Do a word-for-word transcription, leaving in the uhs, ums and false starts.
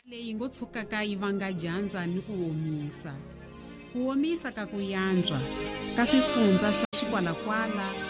leyi ngo tshukaka yi vanga dyandza ni ku omisa. Ku omisa ka ku yantswa ka swifundza swa xikwalakwala